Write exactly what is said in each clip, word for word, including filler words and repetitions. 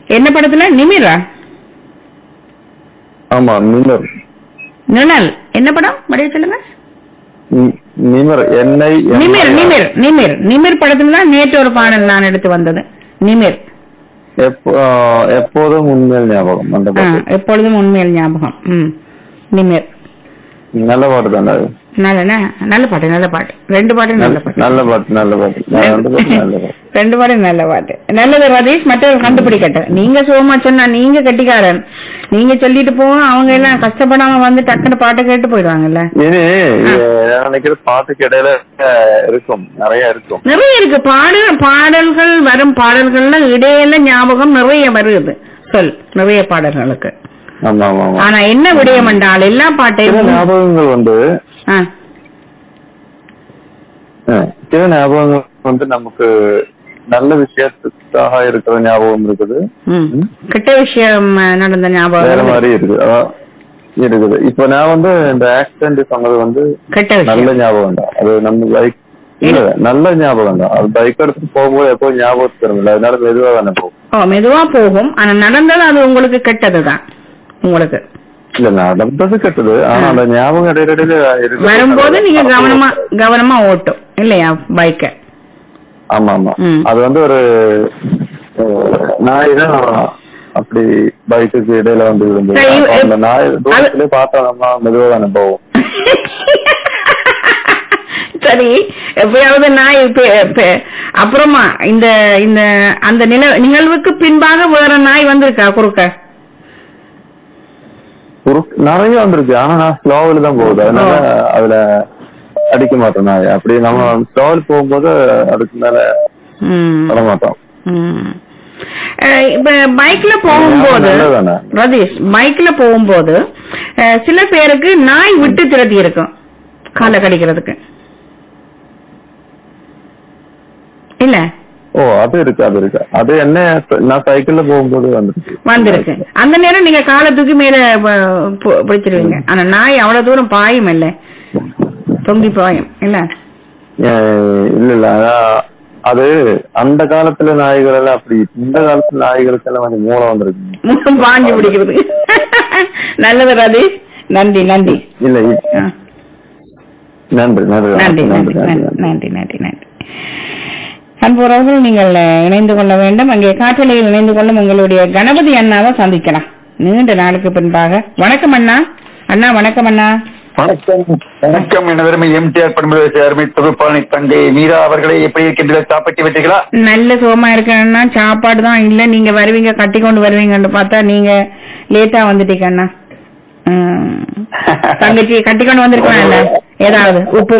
என்ன படத்துல? நிமிரா? ஆமா, நிமிர். நிழல் என்ன படம்? மறுபடியும் சொல்லுங்க. நிமிர், என்னை நிமிர் நிமிர் நிமிர் நிமிர் படத்துல தான் நேற்று ஒரு பாடல் நான் எடுத்து வந்தது. நிமிர், எப்போதும் உண்மையில் ஞாபகம். அந்த பாட்டு எப்பொழுதும் உண்மையில் ஞாபகம். ம், நிமிர் நல்ல பாட்டு தானே? நல்ல நல்ல பாட்டு, நல்ல பாட்டு. ரெண்டு பாட்டு நல்ல பாட்டு, நல்ல பாட்டு, நல்ல பாட்டு, ரெண்டு பாட்டு நல்ல பாட்டு. நல்லது ரதீஷ். மற்றவர்கள் கண்டுபிடிக்கட்டும். நீங்க சுகமா சொன்னா நீங்க கட்டிக்காரன், நீங்க சொல்லிட்டு போவோம். அவங்க எல்லாம் கஷ்டப்படாம வந்து டக்குனு பாட்டு கேட்டு போயிடுவாங்கல்ல. நினைக்கிற பாட்டுக்கு இடையில இருக்கும், நிறைய இருக்கும், நிறைய இருக்கு. பாடு பாடல்கள் வரும், பாடல்கள்ல இடையில ஞாபகம் நிறைய வருது. சொல் நிறைய பாடல்களுக்கு. ஆனா என்ன விடயம் என்றால் எல்லா பாட்டையும் ஞாபகங்கள் வந்து சில ஞாபகங்கள் வந்து நமக்கு நல்ல விஷயத்துக்காக இருக்கிற ஞாபகம் இருக்குது, கெட்ட விஷயம் நடந்த ஞாபகம் வேற மாதிரி இருக்குது இருக்குது. இப்ப நான் வந்து இந்த ஆக்சிடென்ட் சொன்னது வந்து நல்ல ஞாபகம் தான். அது நம்ம பைக் இல்ல நல்ல ஞாபகம் தான். அது பைக் எடுத்து போகும்போது எப்போ ஞாபகத்துக்கு தருமில்ல, அதனால மெதுவா தானே போகும். மெதுவா போகும். ஆனா நடந்தது அது உங்களுக்கு கெட்டதுதான். உங்களுக்கு இல்ல நடந்தது கெட்டது, ஆனா அந்த ஞாபகம் இடையில வரும்போது நீங்க கவனமா கவனமா ஓட்டும் இல்லையா பைக்க? ஆமா ஆமா. அது வந்து ஒரு நாய் தான் அப்படி பைக்குக்கு இடையில வந்து இருந்தது. நாய் தூரத்திலே பார்த்தா மெதுவா தானே போவோம். சரி, எப்பயாவது நாய் அப்புறமா இந்த இந்த அந்த நிகழ்வுக்கு பின்பாக வேற நாய் வந்திருக்கா குறுக்க? நிறைய வந்திருக்கு. ஆனா நான் ஸ்லோவில் தான் போகுது, அதனால அதுல அடிக்க மாட்டோம் நாய். அப்படி நம்ம ஸ்லோவில் போகும்போது அதுக்கு மேல வர மாட்டோம். இப்ப பைக்ல போகும்போது ரதீஷ், பைக்ல போகும்போது சில பேருக்கு நாய் விட்டு திரட்டி இருக்கும் காலை கடிக்கிறதுக்கு இல்ல? ஓ, அது இருக்கு, அது இருக்கு. அது என்ன, நான் சைக்கிள்ல போகும்போது வந்துருக்கு வந்திருக்கு. அந்த நேரம் நீங்க காலை தூக்கி மேல பிடிச்சிருவீங்க. ஆனா நாய் அவ்வளவு தூரம் பாயும் இல்ல, தொங்கி பாயும் இல்ல? இல்ல இல்ல, அது அந்த காலத்துல நாய்கள் எல்லாம் அப்படி, இந்த காலத்துல நாய்களுக்கு எல்லாம் கொஞ்சம் மூளை வந்திருக்கு, பாஞ்சு பிடிக்கிறது. நல்லது ரதீஷ், நன்றி நன்றி. இல்ல நன்றி நன்றி நன்றி நன்றி நன்றி நன்றி நன்றி. அன்புறவர்கள் நீங்கள் இணைந்து கொள்ள வேண்டும். அங்கே காற்றலையில் இணைந்து கொள்ளும் உங்களுடைய கணபதி அண்ணாவை சந்திக்கலாம் நீண்ட நாளுக்கு பின்பாக. வணக்கம் அண்ணா. அண்ணா வணக்கம் அண்ணா. வணக்கம். வணக்கம். எனதருமை எம்டிஆர் பண்புகளை சேர்மை தொகுப்பாளி தங்கை மீரா அவர்களை எப்படி இருக்கின்ற சாப்பாட்டி விட்டீங்களா? நல்ல சுகமா இருக்கேன்னா. சாப்பாடு தான் இல்ல, நீங்க வருவீங்க கட்டி கொண்டு வருவீங்கன்னு பார்த்தா நீங்க லேட்டா வந்துட்டீங்க அண்ணா. தங்கச்சி கட்டி கொண்டு வந்திருக்கேன் ஏதாவது உப்பு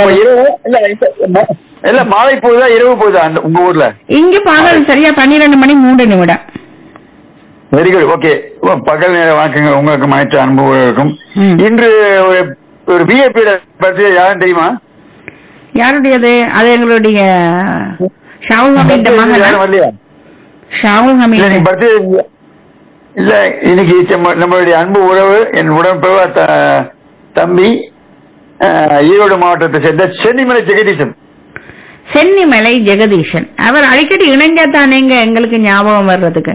இல்ல மாலை போகுதா இரவு போகுதா உங்க ஊர்ல? இங்க பகல் சரியா பன்னிரெண்டு மணி மூன்று நிமிடம். Very good. ஓகே, பகல் நேர வணக்கங்கள் உங்களுக்கு மனைத்து அனுபவம் இருக்கும். இன்று ஒரு பிஏபி பர்த்டே யாரும் தெரியுமா? யாருடையது? அது எங்களுடைய ஷாவுல் ஹமீத் மகன். ஷாவுல் ஹமீத் பர்த்டே இல்ல இன்னைக்கு நம்மளுடைய அன்பு உறவு, என் உடம்பு தம்பி, ஈரோடு மாவட்டத்தை சேர்ந்த சென்னிமலை ஜெகதீசன். சென்னிமலை ஜெகதீசன் அவர் அடிக்கடி இணைஞ்சாத்தானேங்க எங்களுக்கு ஞாபகம் வர்றதுக்கு.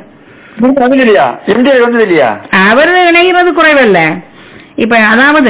அவர் இணைகிறது குறைவல்ல. இப்ப அதாவது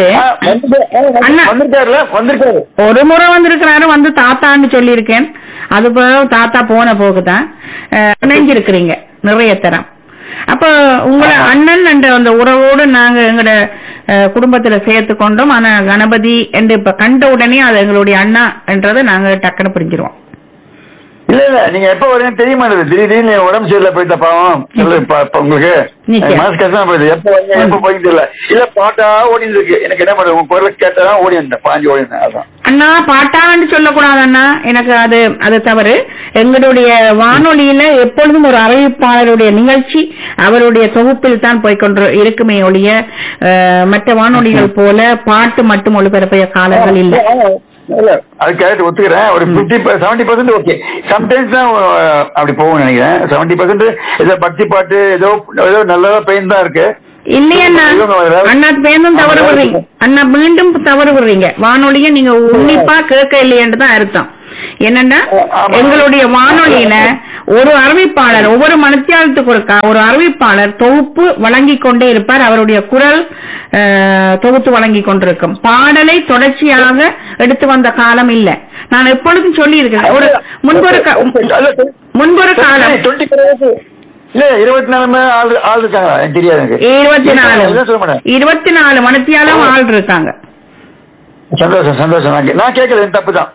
ஒரு முறை வந்திருக்கிறாரு, வந்து தாத்தான்னு சொல்லியிருக்கேன். அது தாத்தா போன போகுதான் இணைஞ்சிருக்கிறீங்க நிறைய தரம். அப்ப உங்களை அண்ணன் என்ற அந்த உறவோடு நாங்க எங்கட குடும்பத்துல சேர்த்து கொண்டோம். ஆனா கணபதி என்று இப்ப கண்ட உடனே அது எங்களுடைய அண்ணா என்றதை நாங்க டக்குன்னு புரிஞ்சிருவோம். இல்ல இல்ல, நீங்க எப்ப வருவீங்க தெரிய மாட்டேது. திடீர்னு உடம்பு சரியில்ல போயிட்ட பாவம் உங்களுக்கு மனசு கஷ்டமா போயிடுது. எப்ப வரீங்க எப்ப போயிட்டு இல்ல இல்ல பாட்டா ஓடிட்டு இருக்கு. எனக்கு என்ன பண்ணுறது, உங்க குரலை கேட்டாதான் ஓடி வந்தேன், பாஞ்சு ஓடி வந்தேன். அதான் அண்ணா பாட்டான்னு சொல்லக்கூடாது அண்ணா, எனக்கு அது அது தவறு. எங்களுடைய வானொலியில எப்பொழுதும் ஒரு அறிவிப்பாளருடைய நிகழ்ச்சி அவருடைய தொகுப்பில் தான் போய்கொண்டு இருக்குமே ஒழிய மற்ற வானொலிகள் போல பாட்டு மட்டும் ஒளிபரப்பிய காலங்கள் இல்லை. அது கரெக்ட், ஒத்துக்கிறேன். ஒரு fifty seventy percent okay. Sometimes தான் அப்படி போகும் நினைக்கிறேன். செவன்டி பர்சன்ட் ஏதோ பக்தி பாட்டு ஏதோ ஏதோ நல்லதா பெயின் தான் இருக்கு. இல்லையண்ணா, அண்ணா பேருந்தும் தவறு விடுறீங்க அண்ணா, மீண்டும் தவறு விடுறீங்க. வானொலிய நீங்க உன்னிப்பா கேட்க இல்லையன்றுதான் அர்த்தம். என்னன்னா எங்களுடைய வானொலியில ஒரு அறிவிப்பாளர் ஒவ்வொரு மணித்தியாலத்துக்கு ஒருக்கா ஒரு அறிவிப்பாளர் தொகுப்பு வழங்கி கொண்டே இருப்பார். அவருடைய குரல் தொகுத்து வழங்கி கொண்டிருக்கும். பாடலை தொடர்ச்சியாக எடுத்து வந்த காலம் இல்ல. நான் எப்பொழுதும் சொல்லி இருக்கிறேன். ஒரு முன்பொரு முன்பொரு காலம் இருபத்தி நாலு ஆள் இருக்காங்க தெரியாது. இருபத்தி நாலு இருபத்தி நாலு மணித்தியாலும் ஆள் இருக்காங்க. சந்தோஷம் சந்தோஷம். நான் கேட்கல தப்புதான்.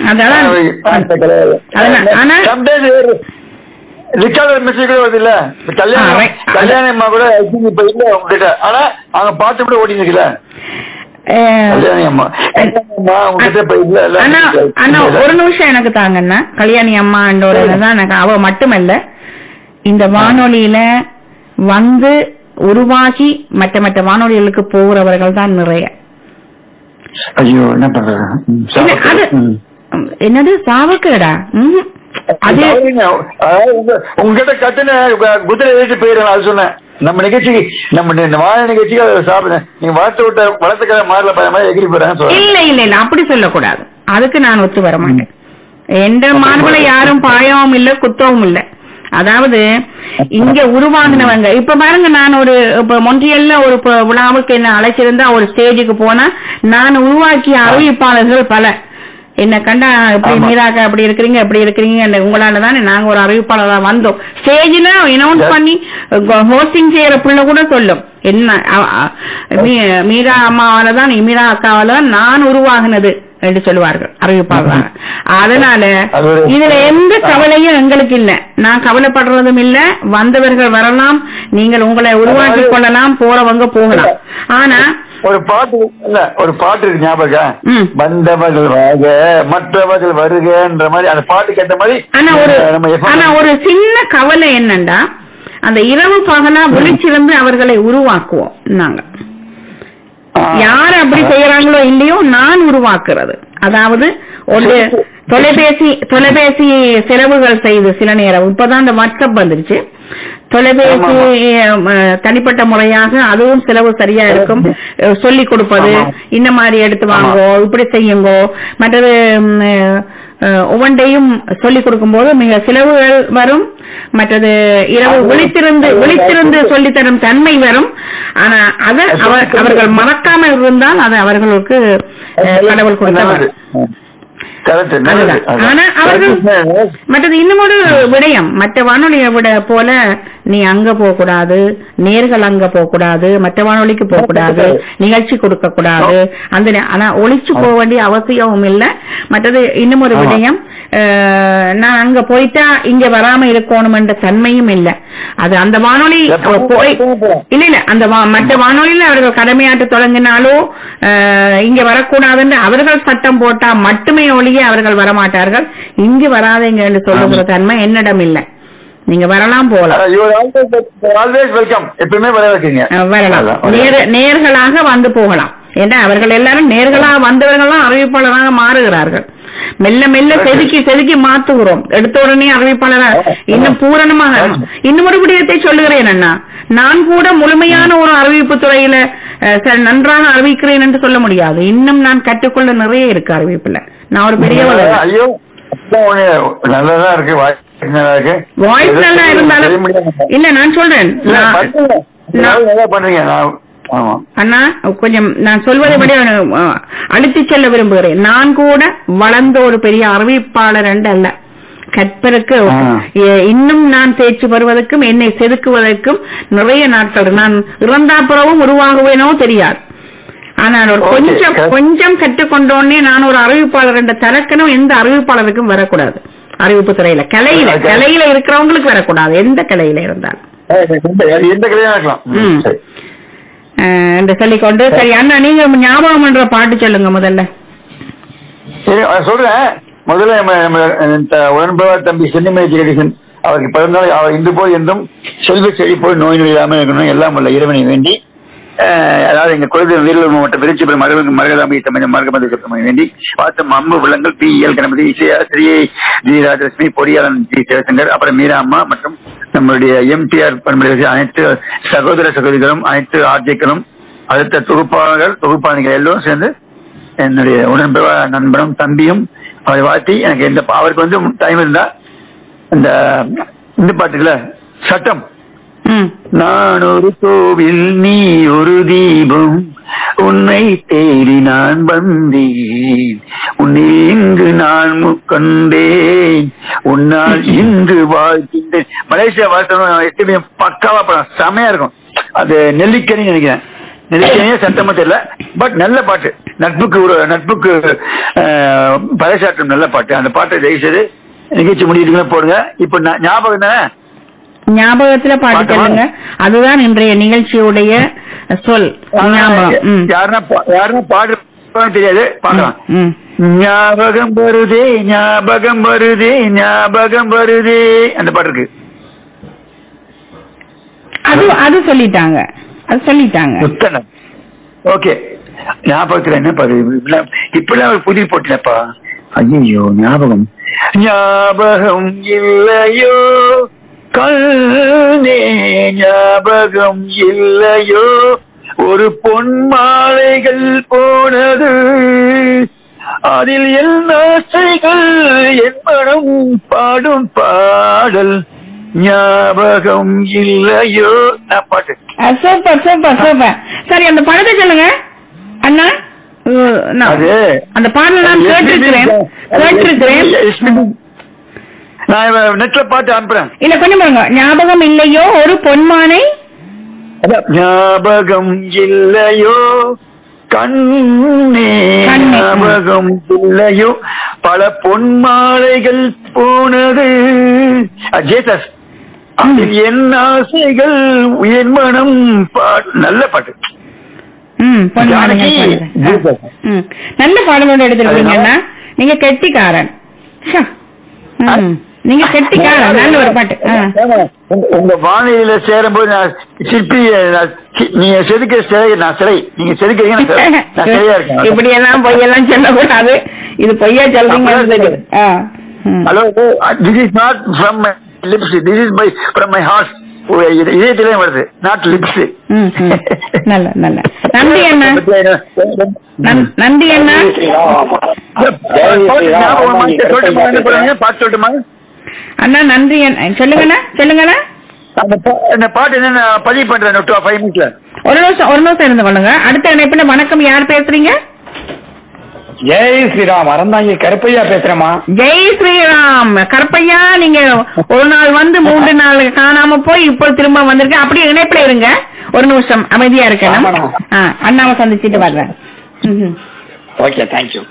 ரிக்கார்டர் மெசேஜ் கூட வருது இல்ல, கல்யாணம் கல்யாணமா கூட இப்ப இல்ல உங்ககிட்ட. ஆனா அவங்க பாட்டு கூட ஓடி இருக்குல்ல கல்யாணி அம்மா. ஒரு நிமிஷம் எனக்கு தாங்கன்னா கல்யாணி அம்மா எனக்கு அவ மட்டுமல்ல, இந்த வானொலியில வந்து உருவாகி மற்ற மற்ற வானொலிகளுக்கு போகிறவர்கள் தான் நிறைய. ஐயோ என்ன பண்றது? என்னது சாவக்கேடா? அது உங்ககிட்ட கத்துன குதிரை ஏற்றி போயிடலாம். அது சொன்னேன் நம்ம நிகழ்ச்சி நம்ம வாழ நிகழ்ச்சிக்கு சாப்பிட நீங்க வளர்த்து விட்ட வளர்த்துக்கிற மாறல பயமா எகிரி போறாங்க. இல்ல இல்ல இல்ல அப்படி சொல்லக்கூடாது. அதுக்கு நான் ஒத்து வர மாட்டேன். எந்த மார்புல யாரும் பாயவும் இல்ல குத்தவும் இல்ல. அதாவது இங்க உருவாங்கினவங்க இப்ப பாருங்க, நான் ஒரு இப்ப மொன்றியல்ல ஒரு விழாவுக்கு என்ன அழைச்சிருந்தா ஒரு ஸ்டேஜுக்கு போனா நான் உருவாக்கிய அறிவிப்பாளர்கள் பல என்ன கண்டா இப்படி மீராக்கா அப்படி இருக்கிறீங்க அப்படி இருக்கிறீங்க உங்களால தானே நாங்க ஒரு அறிவிப்பாளரா வந்தோம். ஸ்டேஜ்ல அனௌன்ஸ் பண்ணி ஹோஸ்டிங் செய்யற பிள்ளை கூட சொல்லும் என்ன மீரா அம்மாவாலதான் மீரா அக்காவாலதான் நான் உருவாகினது என்று சொல்லுவார்கள் அறிவிப்பாளர். அதனால இதுல எந்த கவலையும் எங்களுக்கு இல்ல. நான் கவலைப்படுறதும் இல்ல. வந்தவர்கள் வரலாம், நீங்கள் உங்களை உருவாக்கி கொள்ளலாம், போறவங்க போகலாம். ஆனா ஒரு பாட்டு இல்ல ஒரு பாட்டு இருக்கு ஞாபகம், வந்தவர்கள் வாக மற்றவர்கள் வருகன்ற மாதிரி அந்த பாட்டு கேட்ட மாதிரி. ஆனா ஒரு ஆனா ஒரு சின்ன கவலை என்னண்டா, அந்த இரவு பகலா விழிச்சிருந்து அவர்களை உருவாக்குவோம் நாங்க. யார் அப்படி செய்யறாங்களோ இல்லையோ நான் உருவாக்குறது. அதாவது ஒரு தொலைபேசி தொலைபேசி செலவுகள் செய்து சில நேரம் இப்பதான் இந்த வாட்ஸ்அப் வந்துருச்சு. தொலைபேசி தனிப்பட்ட முறையாக அதுவும் செலவு சரியா இருக்கும். சொல்லி கொடுப்பது இந்த மாதிரி எடுத்து வாங்கோ, இப்படி செய்யுங்கோ, மற்றது ஒவ்வொன்றையும் சொல்லி கொடுக்கும் போது மிக செலவுகள் வரும். மற்றது இரவு விழித்திருந்து விழித்திருந்து சொல்லித்தரும் தன்மை வரும். ஆனா அதை அவர்கள் மறக்காமல் இருந்தால் அது அவர்களுக்கு கடவுள் கொடுத்தவர். ஆனா அவர்கள் மற்றது இன்னும் ஒரு விடயம், மற்ற வானொலியை விட போல நீ அங்க போக கூடாது, நேர்கள் அங்க போக கூடாது, மற்ற வானொலிக்கு போக கூடாது, நிகழ்ச்சி கொடுக்க கூடாது, அந்த ஆனா ஒளிச்சு போக வேண்டிய அவசியமும் இல்ல. மற்றது இன்னும் ஒரு விடயம், நான் அங்க போயிட்டா இங்க வராம இருக்கணும் என்ற தன்மையும் இல்ல. அது அந்த வானொலி போய் இல்ல இல்ல அந்த மற்ற வானொலியில அவர்கள் கடமையாற்ற தொடங்கினாலோ இங்க வரக்கூடாதுன்னு அவர்கள் சட்டம் போட்டா மட்டுமே ஒழிய அவர்கள் வரமாட்டார்கள். இங்கு வராதீங்க என்று சொல்லுகிற தன்மை என்னிடம் இல்ல. நீங்க வரலாம் போலாம், வரலாம், நேர்களாக வந்து போகலாம். ஏன்னா அவர்கள் எல்லாரும் நேர்களாக வந்தவர்கள் அறிவிப்பாளராக மாறுகிறார்கள். மெல்ல மெல்ல செதுக்கி செதுக்கி மாத்துகிறோம். எடுத்த உடனே அறிவிப்பாளராக இன்னும் பூரணமாக. இன்னும் ஒரு விடயத்தை சொல்லுகிறேன் அண்ணா, நான் கூட முழுமையான ஒரு அறிவிப்பு துறையில நன்றாக அறிவிக்கிறேன் என்று சொல்ல முடியாது. இன்னும் நான் கற்றுக்கொள்ள நிறைய இருக்கு அறிவிப்புல. நான் ஒரு பெரிய நல்லதா இருக்கு, வாய்ஸ் நல்லா இருந்தாலும் இல்ல நான் சொல்றேன் அண்ணா, கொஞ்சம் நான் சொல்வதை விட அழுத்தி செல்ல விரும்புகிறேன். நான் கூட வளர்ந்த ஒரு பெரிய அறிவிப்பாளர் என்று அல்ல, கற்பதற்கு இன்னும் நான் தேர்ச்சி பெறுவதற்கும் என்னை செதுக்குவதற்கும் நிறைய நாட்கள். நான் இறந்தாப்புறவும் உருவாகுவேனோ தெரியாது. ஆனால் ஒரு கொஞ்சம் கொஞ்சம் கற்றுக்கொண்டோடனே நான் ஒரு அறிவிப்பாளர் என்ற தரக்கணும் எந்த அறிவிப்பாளருக்கும் வரக்கூடாது. அறிவிப்பு துறையில கலையில கலையில இருக்கிறவங்களுக்கு வரக்கூடாது, எந்த கலையில இருந்தாலும் என்று சொல்லிக்கொண்டு. சரி அண்ணா, நீங்க ஞாபகம் பண்ற பாட்டு சொல்லுங்க முதல்ல. சரி சொல்றேன். முதல்ல உடன்பவர் தம்பி சென்னிமலை ஜெகதீசன் அவருக்கு பிறந்தால் அவர் இன்று போய் என்றும் செல்வ செழிப்போய் நோய் நொடி இல்லாமல் இருக்கணும் எல்லாம் உள்ள இறைவனை வேண்டி, அதாவது எங்க குலதெய்வம் வீரர்கள் மாவட்டம் விருச்சிபுரம் மரபு மரகதாம்பி தமிழ் மரகமதி சுத்தமை வேண்டி பார்த்தும் அம்பு விலங்கள் P L Ganapathi இசையாசிரியை G Rajalakshmi பொறியாளன் G Sivasankar, அப்புறம் மீரா அம்மா மற்றும் நம்மளுடைய எம்டிஆர் பண்புடைய அனைத்து சகோதர சகோதரிகளும் அனைத்து ஆர்ஜிக்களும் அடுத்த தொகுப்பாளர்கள் தொகுப்பாளிகள் எல்லோரும் சேர்ந்து என்னுடைய உடன்பட நண்பனும் தம்பியும் அவரை வாழ்த்தி, எனக்கு எந்த அவருக்கு வந்து டைம் இருந்தா இந்த இந்த பாட்டுல சட்டம், நான் ஒரு கோவில் நீ ஒரு தீபம், உன்னை தேடி நான் வந்தேன், உன்னை இங்கு நான் முக்கண்டேன், உன்னால் இங்கு வாழ்கின்றேன். மலேசியா வாழ்க்கை பக்காவா படம், செமையா இருக்கும். அது நெல்லிக்கனி நினைக்கிறேன், நெல்லிக்கனியே சட்டமா தெரியல, பட் நல்ல பாட்டு. நட்புக்கு ஒரு நட்புக்கு பறைசாற்றும் நல்ல பாட்டு. அந்த பாட்டை தயவுசெய்து நிகழ்ச்சி முடிவுகளை போடுங்க. இப்ப ஞாபகம் தானே, ஞாபகத்துல பாட்டு சொல்லுங்க. அதுதான் இன்றைய நிகழ்ச்சியுடைய சொல். யாருன்னா யாருன்னா பாடு தெரியாது, பாக்கலாம். ஞாபகம் வருதே ஞாபகம் வருதே ஞாபகம் வருதே, அந்த பாட்டு இருக்கு. அது அது சொல்லிட்டாங்க, அது சொல்லிட்டாங்க. ஓகே, ஞாபகத்துல என்ன பாரு, இப்பெல்லாம் ஒரு புதிய போட்டுலப்பா. ஐயோ, ஞாபகம் ஞாபகம் இல்லையோ கண்ணே, ஞாபகம் இல்லையோ ஒரு பொன் மாலைகள் போனது, அதில் என் ஆசைகள் என் மனம் பாடும் பாடல், ஞாபகம் இல்லையோ. நான் பாட்டு சூப்பர் சூப்பர் சூப்பர். சரி, அந்த படத்தை சொல்லுங்க அண்ணா. அந்த பாடல் நான் கேட்டிருக்கிறேன் கேட்டிருக்கிறேன் நான் நெட்ல பாட்டு அனுப்புறேன். இல்ல கொஞ்சம் பாருங்க. ஞாபகம் இல்லையோ ஒரு பொன்மானை, ஞாபகம் இல்லையோ கண்ணே, ஞாபகம் இல்லையோ பல பொன்மாலைகள் போனது, ஜேசஸ் என் ஆசைகள் உயர் மனம் பாட்டு. நல்ல பாட்டு, நல்ல பாடலோட எடுத்திருக்கீங்கன்னா நீங்க கெட்டிக்காரன். நீங்க கெட்டிக்காரன். நல்ல ஒரு பாட்டு. உங்க வானிலையில சேரும் போது நான் சிற்பி, நீங்க செதுக்கிற சிலை, நான் சிலை, நீங்க செதுக்கிறீங்க சரியா இருக்கேன். இப்படி எல்லாம் பொய்யெல்லாம் சொல்லக்கூடாது. இது பொய்யா சொல்றீங்க. Hello, this is not from my lips, this is my from my heart. இதயத்திலே வருது, நாட் லிப்ஸ். நல்ல நல்ல நன்றி அண்ணா, நன்றி அண்ணா. பாட்டு சொல்லட்டுமா அண்ணா? நன்றி சொல்லுங்கண்ணா, சொல்லுங்கண்ணா. அந்த பாட்டு என்ன பதிவு பண்றேன் ஃபைவ் மினிட்ஸ்ல. ஒரு நிமிஷம் ஒரு நிமிஷம் இருந்து பண்ணுங்க. அடுத்த இணைப்புல வணக்கம், யார் பேசுறீங்க? ஜெய் ஸ்ரீராம், அறந்தாங்க கருப்பையா பேசுறேமா. ஜெய் ஸ்ரீராம். கருப்பையா, நீங்க ஒரு நாள் வந்து மூன்று நாள் காணாம போய் இப்போ திரும்ப வந்திருக்க. அப்படியே இணைப்புல இருங்க, ஒரு நிமிஷம் அமைதியா இருக்கணும். அண்ணாவை சந்திச்சுட்டு வர்றேன். Okay, thank you.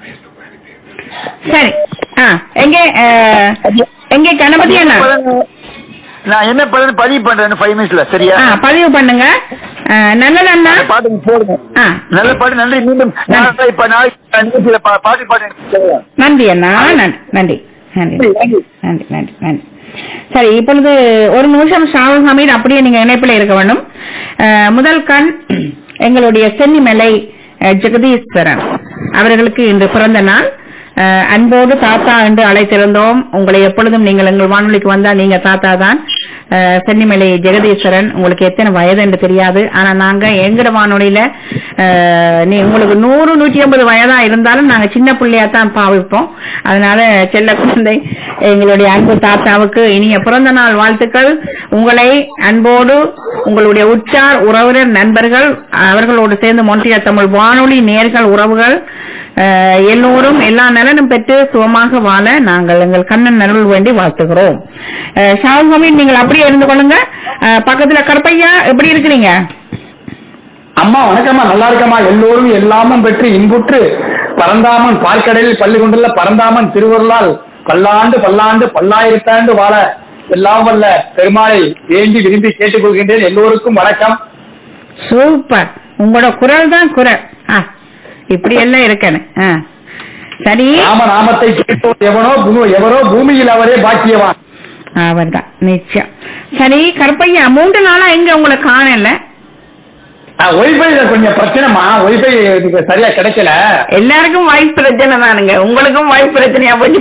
சரி, எங்க எங்க கணபதி அண்ணா? நான் என்ன பதிவு பண்றேன் ஃபைவ் மினிட்ஸ்ல. சரியா, பதிவு பண்ணுங்க. நல்ல அண்ணா, பாட்டு போடுங்க. நல்ல பாட்டு. நன்றி. மீண்டும் இப்ப நாளைக்கு பாட்டு பாட்டு. நன்றி அண்ணா, நன்றி நன்றி நன்றி நன்றி நன்றி நன்றி. சரி, இப்பொழுது ஒரு நிமிஷம் ஷாவுல் ஹமீத் அப்படியே நீங்க இணைப்பில் இருக்க வேண்டும். முதல் கண் எங்களுடைய சென்னிமலை ஜெகதீஸ்வரன் அவர்களுக்கு இன்று பிறந்த நாள். அன்போடு தாத்தா என்று அழைத்திருந்தோம். உங்களை எப்பொழுதும் நீங்கள் எங்கள் வானொலிக்கு வந்தா நீங்க தாத்தா தான். சென்னிமலை ஜெகதீஸ்வரன், உங்களுக்கு எத்தனை வயது என்று தெரியாது, ஆனா நாங்க எங்கட வானொலியில நீ உங்களுக்கு நூறு நூற்றி ஐம்பது வயதா இருந்தாலும் நாங்க சின்ன பிள்ளையா தான் பாவிப்போம். அதனால செல்ல குழந்தை எங்களுடைய அன்பு தாத்தாவுக்கு இனிய பிறந்த நாள் வாழ்த்துக்கள். உங்களை அன்போடு உங்களுடைய உற்றார் உறவினர் நண்பர்கள் அவர்களோடு சேர்ந்து மொன்றியல் தமிழ் வானொலி நேர்கள் உறவுகள் எல்லோரும் எல்லா நலனும் பெற்று சுகமாக வாழ நாங்கள் எங்கள் கண்ணன் நலன் வேண்டி வாழ்த்துகிறோம். ஷாவுல் ஹமீத், நீங்கள் அப்படியே இருந்து கொள்ளுங்க. பக்கத்துல கருப்பையா, எப்படி இருக்கிறீங்க? அம்மா வணக்கம்மா, நல்லா இருக்கம்மா. எல்லோரும் எல்லாமும் பெற்று இன்புற்று பரந்தாமன் பார்க்கடலில் பள்ளி கொண்டுள்ள பரந்தாமன் திருவருளால் பல்லாண்டு பல்லாண்டு பல்லாயிரத்தாண்டு வாழ எல்லாம் வல்ல பெருமாளை வேண்டி விரும்பி கேட்டுக் கொள்கின்றேன். எல்லோருக்கும் வணக்கம். சூப்பர், உங்களோட குரல் தான் குரல். இப்படி எல்லாம் இருக்கணும். சரி, நாம நாமத்தை கேட்போம் எவனோ எவரோ பூமியில் அவரே பாக்கியவான். அவர் தான் நிச்சயம். சரி கருப்பையா, மூன்று நாளா எங்க உங்களை காணல? ஒய்ஃபை கொஞ்சம் பிரச்சனைமா, ஒய்ஃபை சரியா கிடைக்கல. எல்லாருக்கும் வாய்ப்பு பிரச்சனை தானுங்க, உங்களுக்கும் வாய்ப்பு பிரச்சனையா போச்சு.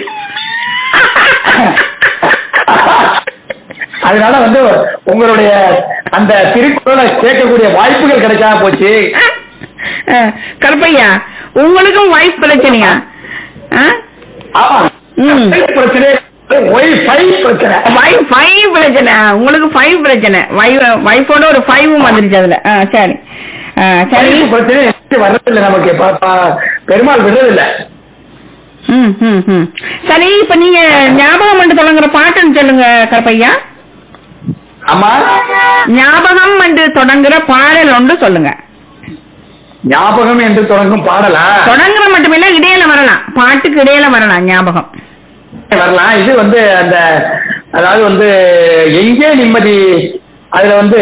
அதனால வந்து உங்களுடைய அந்த திருக்குறளை கேட்கக்கூடிய வாய்ப்புகள் கிடைக்காம போச்சு. கருப்பையா, உங்களுக்கும் வாய்ப்பு பிரச்சனையா? பிரச்சனை வைஃபை பிரச்சனை வைஃபை பிரச்சனை உங்களுக்கு ஃபைவ் பிரச்சனை வைஃபோட ஒரு ஃபைவும் வந்துருச்சு அதுல. ஆ, சரி ஆ, சரி பிரச்சனை வர்றதில்லை நமக்கு, பெருமாள் விடுறதில்லை. ம் ம் ம் சரி, இப்ப நீங்க ஞாபகம் என்று தொடங்குற பாட்டுன்னு சொல்லுங்க கருப்பையா. ஆமா, ஞாபகம் என்று தொடங்குற பாடல் ஒன்று சொல்லுங்க. ஞாபகம் என்று தொடங்கும் பாடலா? தொடங்குற மட்டுமில்ல, இடையில வரலாம், பாட்டுக்கு இடையில வரலாம், ஞாபகம் வரலாம். இது வந்து அந்த அதாவது வந்து எங்கே நிம்மதி, அதுல வந்து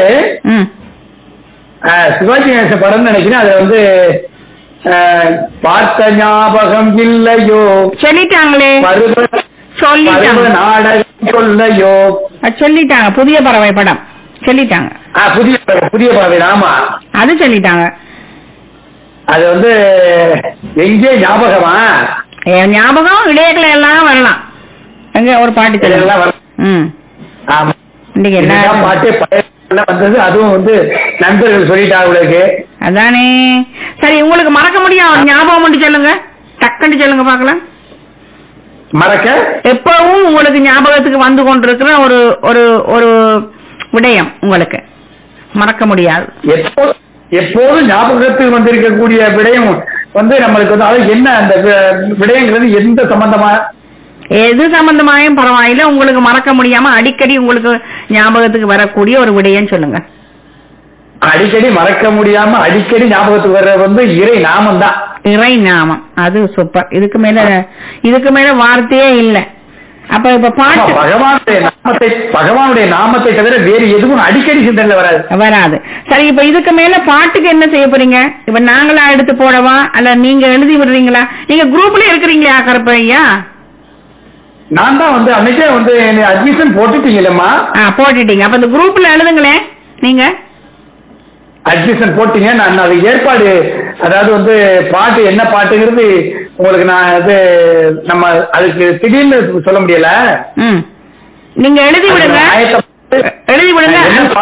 சிவாஜி கணேச படம் நினைக்கிறேன். அதுல வந்து பார்த்த ஞாபகம் இல்லையோ சொல்லிட்டாங்களே, சொல்லிட்டாங்க நாடகம் சொல்லையோ சொல்லிட்டாங்க. புதிய பறவை படம் சொல்லிட்டாங்க. புதிய புதிய பறவை, ஆமா அது சொல்லிட்டாங்க. அது வந்து எங்கே ஞாபகமா, ஞாபகம் இடையில எல்லாம் வரலாம். எங்க ஒரு பாட்டு எல்லாம் ம் ஆமா, இன்னைக்கு என்ன பாட்டு வந்தது, அதுவும் வந்து நண்பர்கள் சொல்லிட்டாங்க உங்களுக்கு. அதானே. சரி, உங்களுக்கு மறக்க முடியும் ஞாபகம் மட்டும் சொல்லுங்க, டக்குன்னு சொல்லுங்க பாக்கலாம். மறக்க எப்பவும் உங்களுக்கு ஞாபகத்துக்கு வந்து கொண்டிருக்கிற ஒரு ஒரு ஒரு விடயம் உங்களுக்கு மறக்க முடியாது. எப்போது எப்போதும் ஞாபகத்துக்கு வந்திருக்கக்கூடிய விடயம் வந்து நம்மளுக்கு வந்து அது என்ன, அந்த விடயங்கிறது எந்த சம்பந்தமா, எது சம்பந்தமாயும் பரவாயில்ல, உங்களுக்கு மறக்க முடியாம அடிக்கடி உங்களுக்கு ஞாபகத்துக்கு வரக்கூடிய ஒரு விடயம் சொல்லுங்க. அடிக்கடி மறக்க முடியாம அடிக்கடி ஞாபகத்துக்கு வர்ற வந்து இறை நாமம் தான். இறை நாமம், அது சூப்பர். இதுக்கு மேல இதுக்கு மேல வார்த்தையே இல்ல. அப்ப இப்ப பாட்டு பகவானுடைய நாமத்தை பகவானுடைய நாமத்தை தவிர வேறு எதுவும் அடிக்கடி சிந்தனையில வராது வராது. சரி, இப்ப இதுக்கு மேல பாட்டுக்கு என்ன செய்ய போறீங்க? இப்ப நாங்களா எடுத்து போடவா, அல்ல நீங்க எழுதி விடுறீங்களா? நீங்க குரூப்ல இருக்கிறீங்களா கருப்பையா? நான் தான் வந்து அன்னைக்கே வந்து அட்மிஷன் போட்டுட்டீங்களா? போட்டுட்டீங்க. அப்ப இந்த குரூப்ல எழுதுங்களேன். நீங்க அட்மிஷன் போட்டீங்க, நான் அது ஏற்பாடு, அதாவது வந்து பாட்டு என்ன பாட்டுங்கிறது உங்களுக்கு நான் இது நம்ம அதுக்கு திடீர்னு சொல்ல முடியல. நீங்க எழுதி விடுங்க, எழுதி விடுங்க,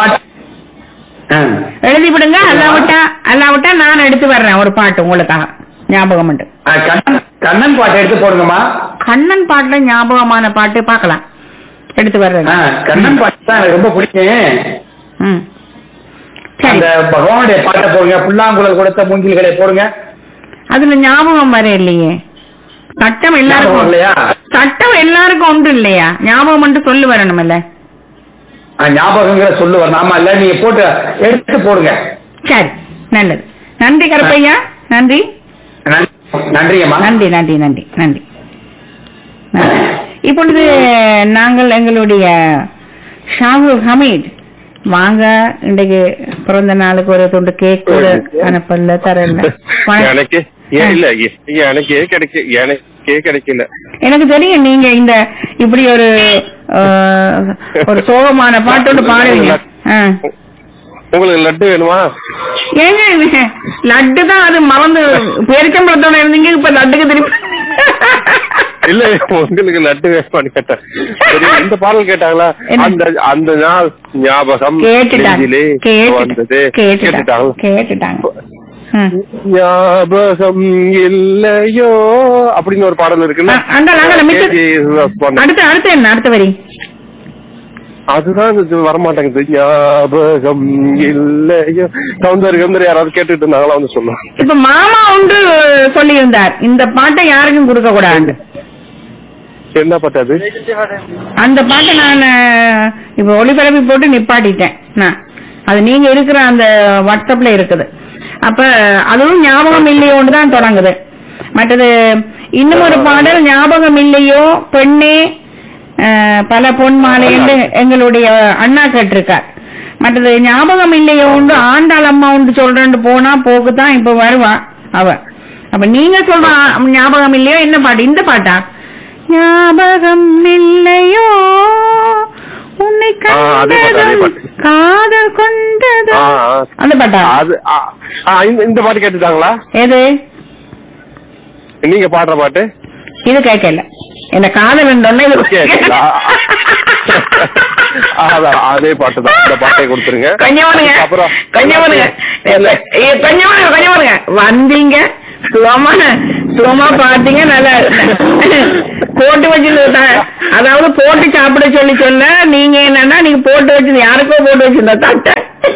எழுதி விடுங்க. அல்லாவிட்டா அல்லாவிட்டா நான் எடுத்து வர்றேன் ஒரு பாட்டு உங்களுக்காக ஞாபகம் உண்டு. கண்ணன் பாட்டு எடுத்து போடுங்கம்மா. கண்ணன் பாட்டுல ஞாபகமான பாட்டு பாக்கலாம், எடுத்து வர்றேன். கண்ணன் பாட்டு தான் எனக்கு ரொம்ப பிடிக்கும். அந்த பகவானுடைய பாட்டை போடுங்க, புல்லாங்குழல் கொடுத்த மூங்கில்களை போடுங்க. அதுல ஞாபகம் வர இல்லையே. சட்டம் எல்லாருக்கும் இல்லையா? சட்டம் எல்லாருக்கும் உண்டு இல்லையா? ஞாபகம் மட்டும் சொல்லு வரணும் இல்ல? ஞாபகங்கிற சொல்லு வரணும். ஆமா, இல்ல நீங்க போட்டு எடுத்து போடுங்க. சரி, நல்லது. நன்றி கருப்பையா, நன்றி நன்றியம்மா. நன்றி நன்றி நன்றி நன்றி. இப்பொழுது நாங்கள் எங்களுடைய ஷாகுல் ஹமீத் வாங்க, இன்றைக்கு பிறந்த நாளுக்கு ஒரு துண்டு கேக் கூட அனுப்பல தரல. எனக்கு இல்ல, எனக்கு கிடைக்க எனக்கே கிடைக்கல. எனக்கு தெரியும் நீங்க இந்த இப்படி ஒரு ஒரு சோகமான பாட்டோடு பாடுவீங்க. உங்களுக்கு லட்டு வேணுமா? ஏங்க லட்டு தான், அது மறந்து பேரிச்சம்பழத்தோட இருந்தீங்க, இப்ப லட்டுக்கு திருப்பி. இல்ல, உங்களுக்கு லட்டு வேணுமான்னு கேட்டேன். இந்த பாடல் கேட்டாங்களா? அந்த அந்த நாள் ஞாபகம் கேட்டுட்டாங்க கேட்டுட்டாங்க கேட்டுட்டாங்க ஞாபகம் இல்லையோ அப்படின்னு ஒரு பாடல் இருக்குல்ல. அடுத்து அடுத்து என்ன அடுத்த வரி? அதுதான் வரமாட்டேங்குது. ஞாபகம் இல்லையோ. சௌந்தர் கந்தர் யாராவது கேட்டுட்டு இருந்தாங்களா வந்து சொல்லுவாங்க. இப்ப மாமா ஒன்று சொல்லி இருந்தார், இந்த பாட்டை யாருக்கும் கொடுக்க கூடாது. என்ன பாட்டு அது? அந்த பாட்டை நான் இப்ப ஒளிபரப்பி போட்டு நிப்பாட்டிட்டேன் நான். அது நீங்க இருக்கிற அந்த வாட்ஸ்அப்ல இருக்குது. அப்ப அதுவும் ஞாபகம் இல்லையோன்னு தான் தொடங்குது. மற்றது இன்னும் ஒரு பாடல், ஞாபகம் இல்லையோ பெண்ணே பல பொன் மாலை என்று எங்களுடைய அண்ணா கேட்டிருக்கார். மற்றது ஞாபகம் இல்லையோ உண்டு ஆண்டாள் அம்மா உண்டு சொல்றேன்னு போனா போக்குதான் இப்ப வருவா அவ. அப்ப நீங்க சொல்ற ஞாபகம் இல்லையோ என்ன பாட்டு? இந்த பாட்டா? ஞாபகம் இல்லையோ உன்னை காதல் கொண்டது, அந்த பாட்டா? இந்த பாட்டு கேட்டுட்டாங்களா? எது நீங்க பாடுற பாட்டு? இது கேட்கல. என்ன காதல் அதே பாட்டு தான். இந்த பாட்டை கொடுத்துருங்க. வந்தீங்க சுகமான சும்மா பாத்தீங்க நல்லா போட்டு வச்சிருந்தா, அதாவது போட்டு சாப்பிட சொல்லி சொன்ன நீங்க என்னன்னா நீங்க போட்டு வச்சிருந்த யாருக்கோ போட்டு வச்சிருந்தா தட்டை.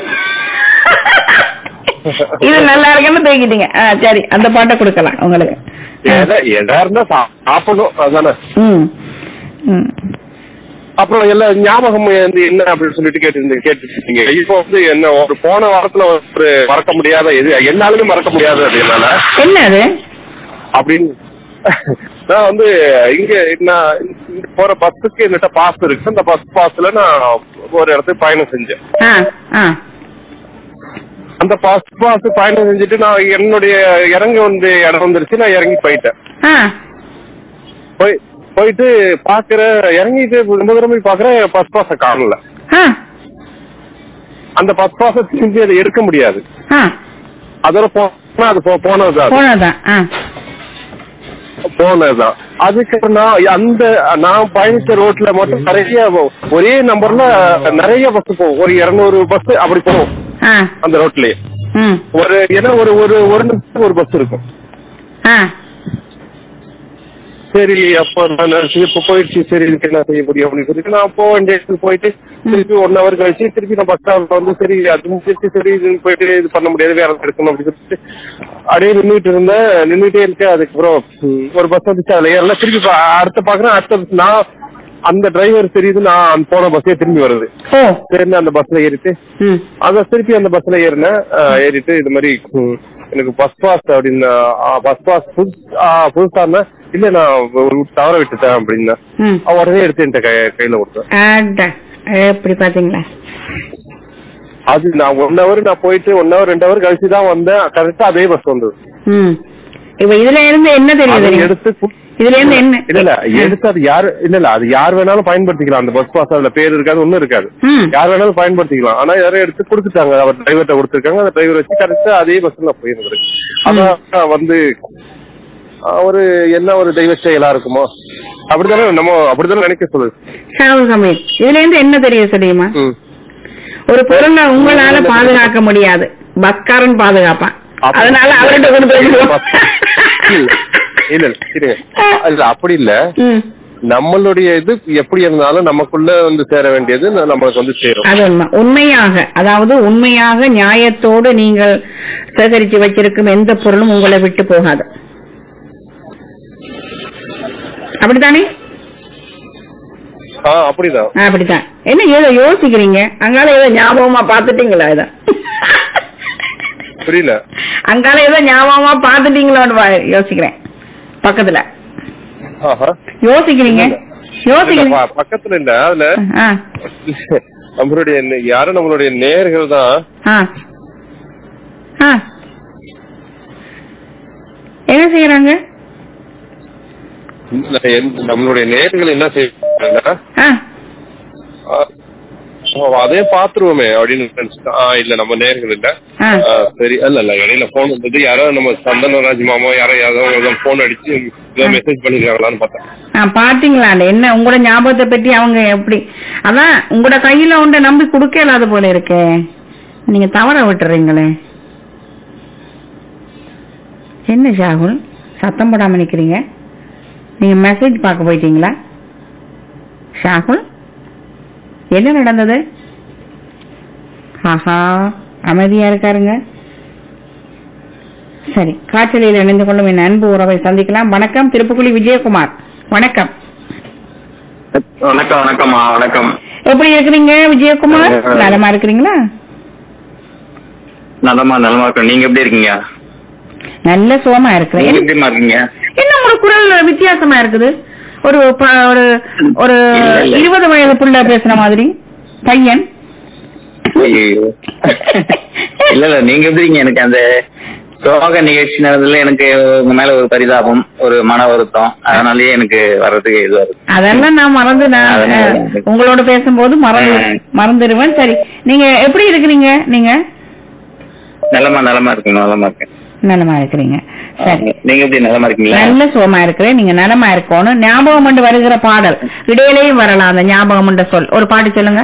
இது நல்லா இருக்குன்னு தூக்கிட்டீங்க. சரி, அந்த பாட்டை கொடுக்கலாம் உங்களுக்கு. எதா இருந்தா சாப்பிடணும் அதானே. ம் ம் அப்புறம் எல்லாம் ஞாபகம் என்ன அப்படின்னு சொல்லிட்டு கேட்டு கேட்டுருக்கீங்க. இப்போ வந்து என்ன ஒரு போன வாரத்துல ஒரு மறக்க முடியாத எது என்னாலுமே மறக்க முடியாது அப்படின்னால என்ன அது அப்படின்னு நான் வந்து இங்க நான் போற பஸ்ஸுக்கு என்னட்ட பாஸ் இருக்கு. அந்த பஸ் பாஸ்ல நான் ஒரு இடத்துக்கு பயணம் செஞ்சேன். அந்த பஸ் பாஸ் பயணம் செஞ்சுட்டு நான் என்னுடைய இறங்க வந்து இடம் வந்துருச்சு. நான் இறங்கி போயிட்டேன். போய் போயிட்டு பாக்குற இறங்கிட்டு ரொம்ப தூரம் போய் பாக்குறேன் பஸ் பாஸ காணல. அந்த பஸ் பாஸ திரும்பி அதை எடுக்க முடியாது. அதோட போனா அது போனதுதான் போனதுதான் அதுக்கப்புறம் நான் அந்த நான் பயணிச்ச ரோட்ல மட்டும் நிறைய ஒரே நம்பர்ல நிறைய பஸ் போகும். ஒரு இருநூறு பஸ் அப்படி போகும் அந்த ரோட்லயே. ஒரு ஏன்னா ஒரு ஒரு ஒரு நிமிஷம் ஒரு பஸ் இருக்கும். சரி அப்ப நான் இப்ப போயிடுச்சு, சரி இதுக்கு என்ன செய்ய முடியும் அப்படின்னு சொல்லிட்டு நான் போக வேண்டிய இடத்துக்கு போயிட்டு திருப்பி ஒன் ஹவர் கழிச்சு திருப்பி நான் பஸ் ஸ்டாப்ல வந்து சரி அது முடிச்சு சரி இது போயிட்டு இது பண்ண முடியாது வேற எடுக்கணும் அப்படின்னு சொல்லிட்டு அப்படியே நின்றுட்டு இருந்தேன். நின்றுட்டே இருக்கேன். அதுக்கப்புறம் ஒரு பஸ் வந்துச்சு, அதுல ஏறல. திருப்பி அடுத்த பாக்குறேன் அடுத்த நான் அந்த டிரைவர் தெரியுது நான் போன பஸ்ஸே திரும்பி வருது. சரி அந்த பஸ்ல ஏறிட்டு அத திருப்பி அந்த பஸ்ல ஏறினேன். ஏறிட்டு இது மாதிரி எனக்கு பஸ் பாஸ் அப்படின்னு பஸ் பாஸ் புதுசா இல்ல நான் தவற விட்டுட்டேன் அப்படின்னா உடனே எடுத்து என் கையில கொடுத்தேன். எப்படி பாத்தீங்களா? அது நான் ஒன் ஹவர் நான் போயிட்டு ஒன் ஹவர் ரெண்டு ஹவர் கழிச்சுதான் வந்தேன். கரெக்டா அதே பஸ் வந்தது. இப்ப இதுல இருந்து என்ன தெரியுது? எடுத்து இதுல இருந்து என்ன இல்ல இல்ல எடுத்து அது யாரு இல்ல இல்ல அது யார் வேணாலும் பயன்படுத்திக்கலாம். அந்த பஸ் பாஸ் அதுல பேர் இருக்காது ஒண்ணும் இருக்காது. யார் வேணாலும் பயன்படுத்திக்கலாம். ஆனா யாரும் எடுத்து கொடுத்துட்டாங்க. அவர் டிரைவர்கிட்ட கொடுத்துருக்காங்க. அந்த டிரைவர் வச்சு கரெக்டா அதே பஸ்ல போயிருந்தது. அதான் வந்து ஒரு என்ன ஒரு தெய்வ செயலா இருக்குமோ அப்படித்தானே நம்ம அப்படித்தானே நினைக்க சொல்லுது. இதுல இருந்து என்ன தெரிய தெரியுமா? ஒரு பொருளை உங்களால பாதுகாக்க முடியாது, பஸ்காரன் பாதுகாப்பான். அதனால அவர்கிட்ட கொண்டு இல்ல இல்ல அப்படி இல்ல. நம்மளுடைய இது எப்படி இருந்தாலும் நமக்குள்ள வந்து சேர வேண்டியது நமக்கு வந்து சேரும். அது உண்மை. உண்மையாக அதாவது உண்மையாக நியாயத்தோடு நீங்கள் சேகரிச்சு வச்சிருக்கும் எந்த பொருளும் உங்களை விட்டு போகாது. அப்படித்தானே? அப்படிதான் அப்படித்தான். என்ன ஏதோ யோசிக்கிறீங்க? அங்கால ஏதோ ஞாபகமா பாத்துட்டீங்களா? இத புரியல. அங்கால ஏதோ ஞாபகமா பாத்துட்டீங்களா யோசிக்கிறேன். பக்கத்துல யோசிக்கிறீங்க யோசிக்கிறீங்க பக்கத்துல இல்ல. அதுல நம்மளுடைய யாரும் நம்மளுடைய நேயர்கள் தான் என்ன செய்யறாங்க? நம்மளுடைய நேயர்கள் என்ன செய்யறாங்க? அதே பாத்துருவோமே அப்படின்னு இல்ல நம்ம நேர்கள் இல்ல. சரி இல்ல இல்ல இடையில போன் வந்தது. யாரோ நம்ம சந்தனராஜ் மாமா யாரோ யாரோ போன் அடிச்சு மெசேஜ் பண்ணிருக்காங்களான்னு பார்த்தேன். பாத்தீங்களா என்ன உங்களோட ஞாபகத்தை பத்தி அவங்க எப்படி? அதான் உங்களோட கையில ஒன்றை நம்பி குடுக்க இல்லாத போல இருக்கே. நீங்க தவற விட்டுறீங்களே. என்ன ஷாகுல் சத்தம் போடாம நிக்கிறீங்க? நீங்க மெசேஜ் பார்க்க போயிட்டீங்களா ஷாகுல்? என்ன நடந்தது? ஆஹா அமைதியா இருக்காருங்க. சரி, காற்றலையில் இணைந்து கொள்ளும் என் அன்பு உறவை சந்திக்கலாம். வணக்கம் திருப்புக்குழி விஜயகுமார். வணக்கம். வணக்கம் வணக்கம்மா. வணக்கம். எப்படி இருக்கிறீங்க விஜயகுமார்? நலமா இருக்கிறீங்களா? நலமா நலமா இருக்கேன். நீங்க எப்படி இருக்கீங்க? நல்ல சுகமா இருக்கிறேன். என்ன உங்க குரல் வித்தியாசமா இருக்குது? ஒரு ஒரு இருபது வயது புள்ள பேசுற மாதிரி பையன். இல்ல இல்ல நீங்க எப்படிங்க? எனக்கு அந்த சோக நிகழ்ச்சி நடந்ததுல எனக்கு உங்க மேல ஒரு பரிதாபம், ஒரு மன வருத்தம், அதனாலயே எனக்கு வர்றதுக்கு இதுவா இருக்கு. அதெல்லாம் நான் மறந்து நான் உங்களோட பேசும்போது மறந்து மறந்துடுவேன். சரி, நீங்க எப்படி இருக்கிறீங்க? நீங்க நலமா நலமா இருக்கீங்க? நலமா இருக்கேன். நலமா இருக்கிறீங்க. சரி, நீங்க எப்படி நலமா இருக்கீங்களா? நல்ல சுகமா இருக்கிறேன். நீங்க நலமா இருக்கணும். ஞாபகம் கொண்டு வருகிற பாடல் இடையிலேயும் வரலாம். அந்த ஞாபகம் கொண்ட சொல் ஒரு பாட்டு சொல்லுங்க.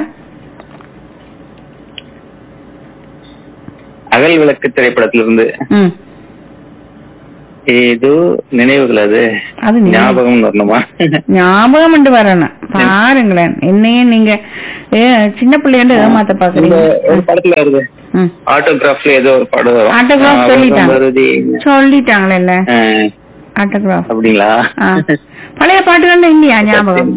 அகல் விளக்கு திரைப்படத்திலிருந்து ஏதோ நினைவுகள் அது அது ஞாபகம் வரணுமா? ஞாபகம் என்று வரணும். பாருங்களேன், என்னையே நீங்க சின்ன பிள்ளைன்னு ஏமாத்த பாக்குறீங்க. ஒரு படத்துல வருது, ஆட்டோகிராஃப்ல ஏதோ ஒரு படம் வரும். ஆட்டோகிராஃப் சொல்லிட்டாங்க சொல்லிட்டாங்களே ஆட்டோகிராஃப். அப்படிங்களா? பழைய பாட்டுகள் இல்லையா ஞாபகம்?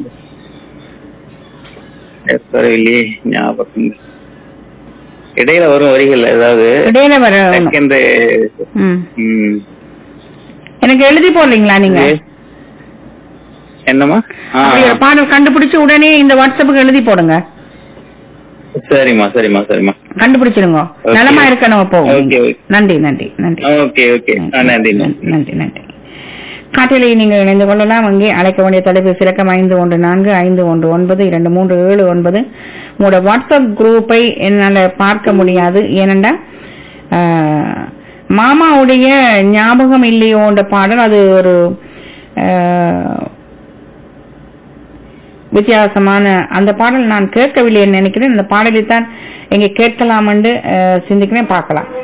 இல்லையே ஞாபகம். இடையில வரும் வரிகள் ஏதாவது இடையில வர எனக்கு எழுதி போடுறீங்களா நீங்க? என்னமா பாடல் கண்டுபிடிச்சு உடனே இந்த வாட்ஸ்அப்புக்கு எழுதி போடுங்க. சரிம்மா சரிம்மா சரிம்மா கண்டுபிடிச்சிருங்க. நலமா இருக்கணும். அப்போ நன்றி நன்றி நன்றி. ஓகே ஓகே நன்றி நன்றி நன்றி. காட்டிலே நீங்கள் இணைந்து கொள்ளலாம். அங்கே அழைக்க வேண்டிய தொலைபேசி இலக்கம் ஐந்து ஒன்று நான்கு ஐந்து ஒன்று ஒன்பது இரண்டு மூன்று ஏழு ஒன்பது. உங்களோட வாட்ஸ்அப் குரூப்பை என்னால பார்க்க முடியாது. ஏனென்றா மாமாவுடைய ஞாபகம் இல்லையோன்ற பாடல் அது ஒரு வித்தியாசமான அந்த பாடல் நான் கேட்கவில்லை நினைக்கிறேன். அந்த பாடலை தான் எங்க கேட்கலாம் என்று சிந்திக்கிறேன். பார்க்கலாம்.